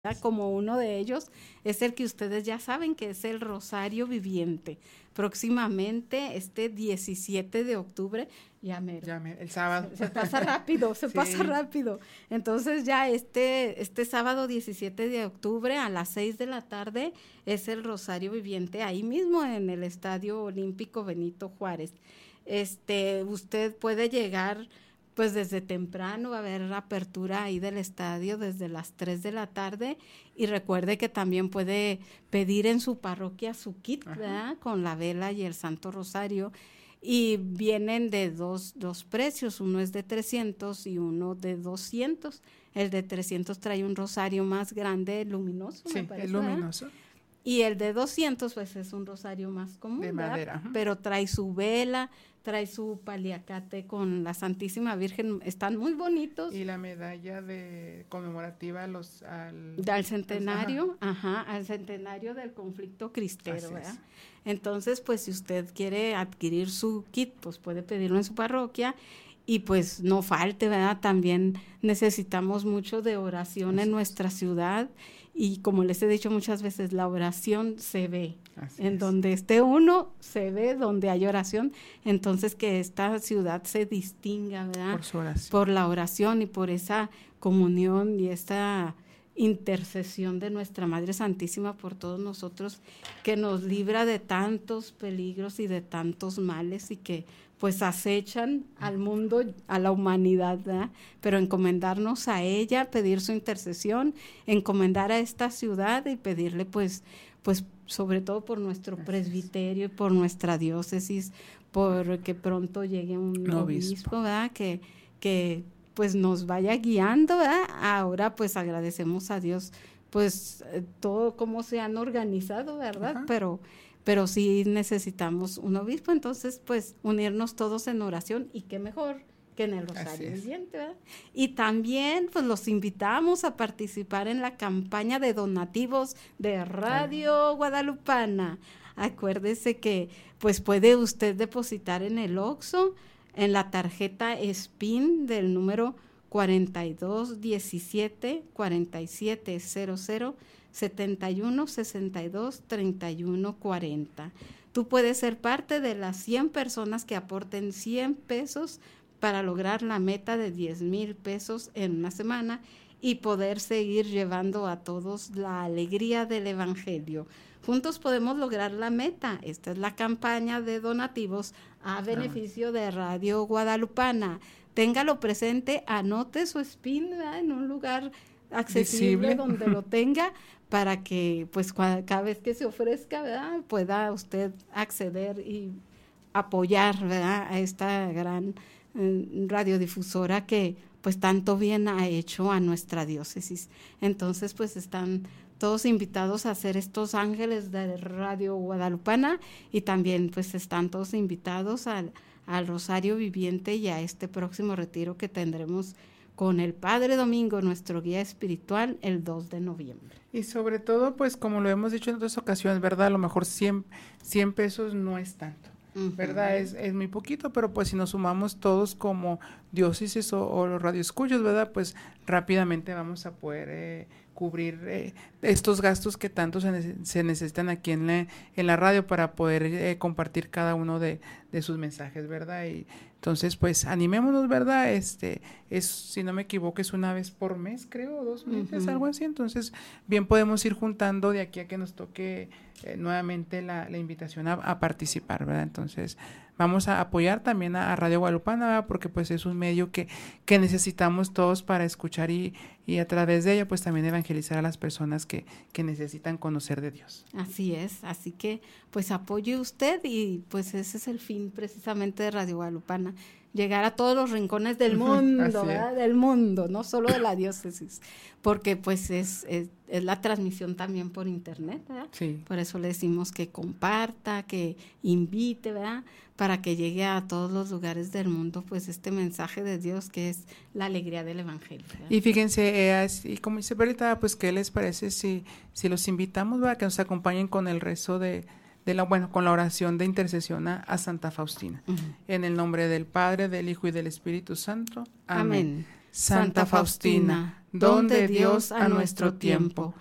como uno de ellos es el que ustedes ya saben, que es el Rosario Viviente. Próximamente, este 17 de octubre, el sábado. Se pasa rápido, se pasa rápido. Entonces ya este sábado 17 de octubre a las 6 de la tarde es el Rosario Viviente, ahí mismo en el Estadio Olímpico Benito Juárez. Usted puede llegar pues desde temprano, va a haber apertura ahí del estadio desde las 3 de la tarde, y recuerde que también puede pedir en su parroquia su kit, ¿verdad? Con la vela y el Santo Rosario, y vienen de dos precios, uno es de 300 y uno de 200. El de 300 trae un rosario más grande, luminoso, sí, me parece, es luminoso. Y el de 200 pues es un rosario más común, de madera, pero trae su vela, trae su paliacate con la Santísima Virgen, están muy bonitos. Y la medalla de conmemorativa al centenario, al centenario del conflicto cristero, ¿verdad? Entonces, pues si usted quiere adquirir su kit, pues puede pedirlo en su parroquia. Y pues no falte, ¿verdad? También necesitamos mucho de oración en nuestra ciudad, y como les he dicho muchas veces, la oración se ve. Donde esté uno, se ve donde hay oración. Entonces que esta ciudad se distinga, ¿verdad? Por su oración. Por la oración y por esa comunión y esta intercesión de nuestra Madre Santísima por todos nosotros, que nos libra de tantos peligros y de tantos males y que pues acechan al mundo, a la humanidad, ¿verdad? Pero encomendarnos a ella, pedir su intercesión, encomendar a esta ciudad y pedirle pues sobre todo por nuestro presbiterio y por nuestra diócesis, porque pronto llegue un obispo, ¿verdad? Que pues nos vaya guiando, ¿verdad? Ahora pues agradecemos a Dios pues todo cómo se han organizado, ¿verdad? Pero sí necesitamos un obispo, entonces pues unirnos todos en oración, y qué mejor que en el Rosario Viviente, ¿verdad? Y también pues los invitamos a participar en la campaña de donativos de Radio Guadalupana. Acuérdese que pues puede usted depositar en el OXXO, en la tarjeta SPIN del número 4217 4700 71 62 31 40. Tú puedes ser parte de las 100 personas que aporten 100 pesos para lograr la meta de 10,000 pesos en una semana y poder seguir llevando a todos la alegría del Evangelio. Juntos podemos lograr la meta. Esta es la campaña de donativos a beneficio de Radio Guadalupana. Téngalo presente, anote su SPIN, ¿verdad? En un lugar accesible donde lo tenga, para que pues cada vez que se ofrezca, ¿verdad?, pueda usted acceder y apoyar, ¿verdad?, a esta gran radiodifusora que pues tanto bien ha hecho a nuestra diócesis. Entonces pues están todos invitados a ser estos ángeles de Radio Guadalupana, y también pues están todos invitados al Rosario Viviente y a este próximo retiro que tendremos con el Padre Domingo, nuestro guía espiritual, el 2 de noviembre. Y sobre todo, pues como lo hemos dicho en otras ocasiones, ¿verdad? A lo mejor 100 pesos no es tanto, ¿verdad? Es muy poquito, pero pues si nos sumamos todos como diócesis o los radioescuchos, ¿verdad? Pues rápidamente vamos a poder cubrir estos gastos que tanto se necesitan aquí en la radio para poder compartir cada uno de sus mensajes, ¿verdad? Y entonces, pues, animémonos, ¿verdad? Si no me equivoco, es una vez por mes, creo, 2 meses, algo así. Entonces, bien podemos ir juntando de aquí a que nos toque nuevamente la invitación a participar, ¿verdad? Entonces, vamos a apoyar también a Radio Guadalupana, ¿verdad? Porque pues es un medio que necesitamos todos para escuchar y a través de ella pues también evangelizar a las personas que necesitan conocer de Dios. Así es, así que pues apoye usted, y pues ese es el fin precisamente de Radio Guadalupana, llegar a todos los rincones del mundo, ¿verdad? Del mundo, no solo de la diócesis, porque pues es la transmisión también por internet, ¿verdad? Sí. Por eso le decimos que comparta, que invite, ¿verdad?, para que llegue a todos los lugares del mundo pues este mensaje de Dios, que es la alegría del Evangelio, ¿verdad? Y fíjense, y como dice Berita, pues ¿qué les parece si los invitamos, ¿verdad?, que nos acompañen con el rezo con la oración de intercesión a Santa Faustina? En el nombre del Padre, del Hijo y del Espíritu Santo. Amén. Santa Faustina, don de Dios a nuestro tiempo,